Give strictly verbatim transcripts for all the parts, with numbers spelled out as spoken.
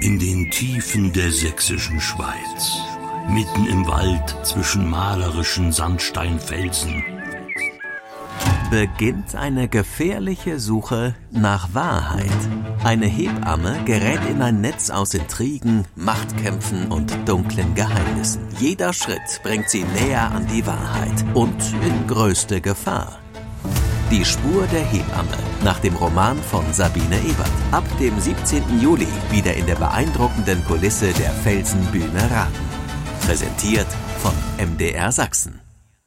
In den Tiefen der sächsischen Schweiz, mitten im Wald zwischen malerischen Sandsteinfelsen, beginnt eine gefährliche Suche nach Wahrheit. Eine Hebamme gerät in ein Netz aus Intrigen, Machtkämpfen und dunklen Geheimnissen. Jeder Schritt bringt sie näher an die Wahrheit und in größte Gefahr. Die Spur der Hebamme, nach dem Roman von Sabine Ebert. Ab dem siebzehnten Juli wieder in der beeindruckenden Kulisse der Felsenbühne Raten. Präsentiert von M D R Sachsen.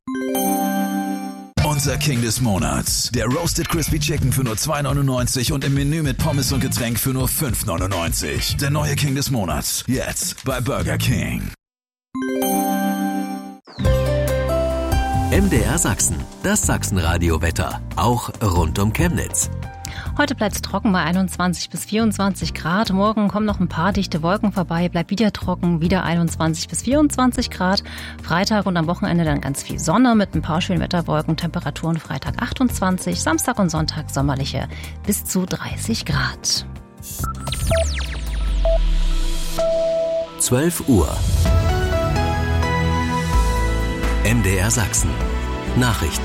Unser King des Monats. Der Roasted Crispy Chicken für nur zwei neunundneunzig und im Menü mit Pommes und Getränk für nur fünf neunundneunzig. Der neue King des Monats. Jetzt bei Burger King. M D R Sachsen, das Sachsenradio-Wetter, auch rund um Chemnitz. Heute bleibt es trocken bei einundzwanzig bis vierundzwanzig Grad. Morgen kommen noch ein paar dichte Wolken vorbei, bleibt wieder trocken, wieder einundzwanzig bis vierundzwanzig Grad. Freitag und am Wochenende dann ganz viel Sonne mit ein paar schönen Wetterwolken. Temperaturen Freitag achtundzwanzig, Samstag und Sonntag sommerliche bis zu dreißig Grad. zwölf Uhr. M D R Sachsen. Nachrichten.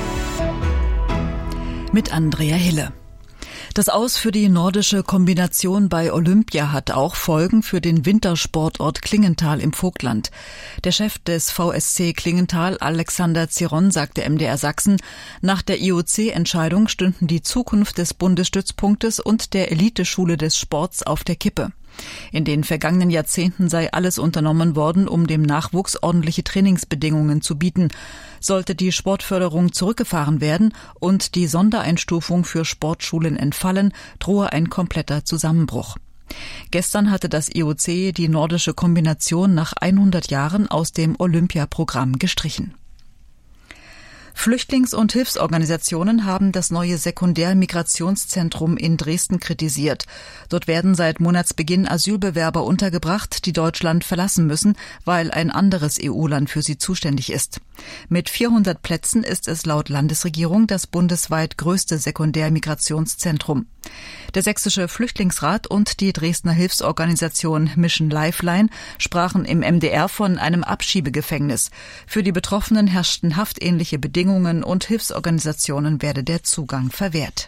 Mit Andrea Hille. Das Aus für die nordische Kombination bei Olympia hat auch Folgen für den Wintersportort Klingenthal im Vogtland. Der Chef des V S C Klingenthal, Alexander Ziron, sagte M D R Sachsen, nach der I O C-Entscheidung stünden die Zukunft des Bundesstützpunktes und der Eliteschule des Sports auf der Kippe. In den vergangenen Jahrzehnten sei alles unternommen worden, um dem Nachwuchs ordentliche Trainingsbedingungen zu bieten. Sollte die Sportförderung zurückgefahren werden und die Sondereinstufung für Sportschulen entfallen, drohe ein kompletter Zusammenbruch. Gestern hatte das I O C die nordische Kombination nach hundert Jahren aus dem Olympiaprogramm gestrichen. Flüchtlings- und Hilfsorganisationen haben das neue Sekundärmigrationszentrum in Dresden kritisiert. Dort werden seit Monatsbeginn Asylbewerber untergebracht, die Deutschland verlassen müssen, weil ein anderes E U-Land für sie zuständig ist. Mit vierhundert Plätzen ist es laut Landesregierung das bundesweit größte Sekundärmigrationszentrum. Der Sächsische Flüchtlingsrat und die Dresdner Hilfsorganisation Mission Lifeline sprachen im M D R von einem Abschiebegefängnis. Für die Betroffenen herrschten haftähnliche Bedingungen und Hilfsorganisationen werde der Zugang verwehrt.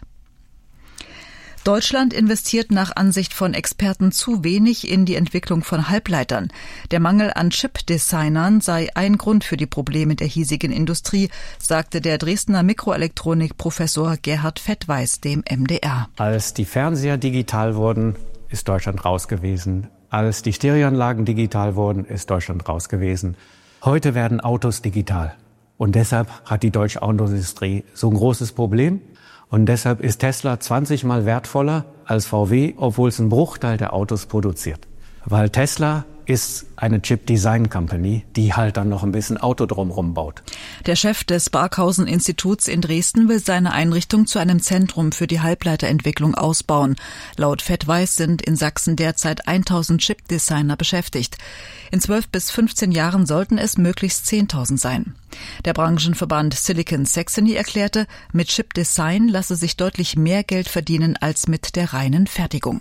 Deutschland investiert nach Ansicht von Experten zu wenig in die Entwicklung von Halbleitern. Der Mangel an Chip-Designern sei ein Grund für die Probleme der hiesigen Industrie, sagte der Dresdner Mikroelektronik-Professor Gerhard Fettweis dem M D R. Als die Fernseher digital wurden, ist Deutschland raus gewesen. Als die Stereoanlagen digital wurden, ist Deutschland raus gewesen. Heute werden Autos digital. Und deshalb hat die deutsche Autoindustrie so ein großes Problem. Und deshalb ist Tesla zwanzig Mal wertvoller als V W, obwohl es einen Bruchteil der Autos produziert. Weil Tesla ist eine Chip-Design-Company, die halt dann noch ein bisschen Auto drumherum baut. Der Chef des Barkhausen-Instituts in Dresden will seine Einrichtung zu einem Zentrum für die Halbleiterentwicklung ausbauen. Laut Fettweis sind in Sachsen derzeit tausend Chip-Designer beschäftigt. In zwölf bis fünfzehn Jahren sollten es möglichst zehntausend sein. Der Branchenverband Silicon Saxony erklärte, mit Chip-Design lasse sich deutlich mehr Geld verdienen als mit der reinen Fertigung.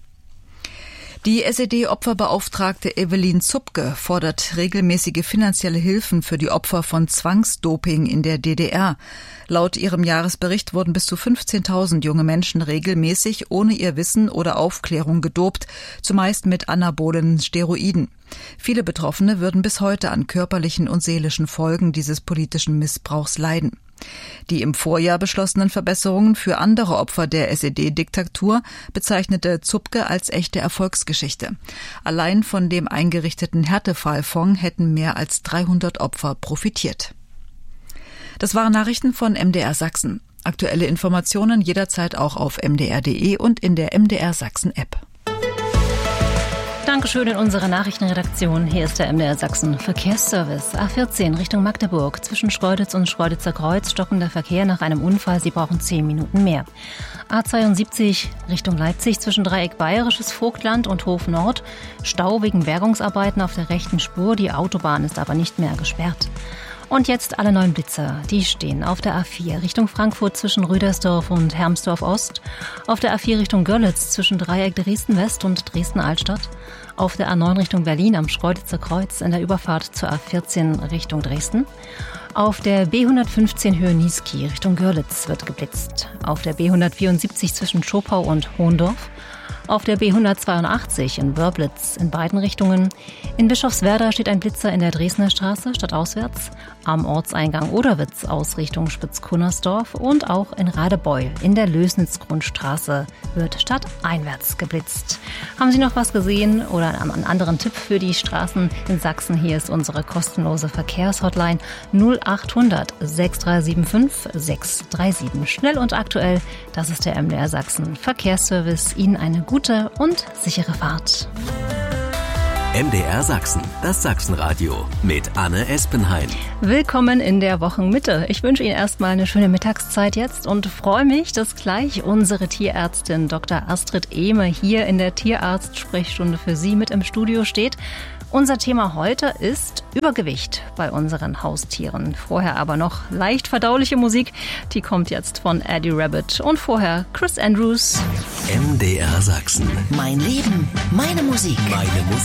Die S E D-Opferbeauftragte Evelyn Zupke fordert regelmäßige finanzielle Hilfen für die Opfer von Zwangsdoping in der D D R. Laut ihrem Jahresbericht wurden bis zu fünfzehntausend junge Menschen regelmäßig ohne ihr Wissen oder Aufklärung gedopt, zumeist mit anabolen Steroiden. Viele Betroffene würden bis heute an körperlichen und seelischen Folgen dieses politischen Missbrauchs leiden. Die im Vorjahr beschlossenen Verbesserungen für andere Opfer der S E D-Diktatur bezeichnete Zupke als echte Erfolgsgeschichte. Allein von dem eingerichteten Härtefallfonds hätten mehr als dreihundert Opfer profitiert. Das waren Nachrichten von M D R Sachsen. Aktuelle Informationen jederzeit auch auf m d r punkt d e und in der M D R Sachsen-App. Dankeschön in unserer Nachrichtenredaktion. Hier ist der M D R Sachsen Verkehrsservice. A vierzehn Richtung Magdeburg. Zwischen Schkeuditz und Schkeuditzer Kreuz stockender Verkehr nach einem Unfall. Sie brauchen zehn Minuten mehr. A zweiundsiebzig Richtung Leipzig zwischen Dreieck Bayerisches Vogtland und Hof Nord. Stau wegen Bergungsarbeiten auf der rechten Spur. Die Autobahn ist aber nicht mehr gesperrt. Und jetzt alle neuen Blitzer. Die stehen auf der A vier Richtung Frankfurt zwischen Rüdersdorf und Hermsdorf Ost, auf der A vier Richtung Görlitz zwischen Dreieck Dresden West und Dresden Altstadt, auf der A neun Richtung Berlin am Schkeuditzer Kreuz in der Überfahrt zur A vierzehn Richtung Dresden. Auf der B hundertfünfzehn Höhe Niesky Richtung Görlitz wird geblitzt. Auf der B hundertvierundsiebzig zwischen Schopau und Hohendorf. Auf der B hundertzweiundachtzig in Wörblitz in beiden Richtungen. In Bischofswerda steht ein Blitzer in der Dresdner Straße stadtauswärts. Am Ortseingang Oderwitz aus Richtung Spitzkunnersdorf und auch in Radebeul in der Lösnitz-Grundstraße wird stadteinwärts geblitzt. Haben Sie noch was gesehen oder einen anderen Tipp für die Straßen in Sachsen? Hier ist unsere kostenlose Verkehrshotline null achthundert sechs drei sieben fünf sechs drei sieben. Schnell und aktuell, das ist der M D R Sachsen Verkehrsservice. Ihnen eine gute und sichere Fahrt. M D R Sachsen, das Sachsenradio mit Anne Espenhain. Willkommen in der Wochenmitte. Ich wünsche Ihnen erstmal eine schöne Mittagszeit jetzt und freue mich, dass gleich unsere Tierärztin Doktor Astrid Ehme hier in der Tierarzt-Sprechstunde für Sie mit im Studio steht. Unser Thema heute ist Übergewicht bei unseren Haustieren. Vorher aber noch leicht verdauliche Musik. Die kommt jetzt von Eddie Rabbit und vorher Chris Andrews. M D R Sachsen. Mein Leben, meine Musik. Meine Musik.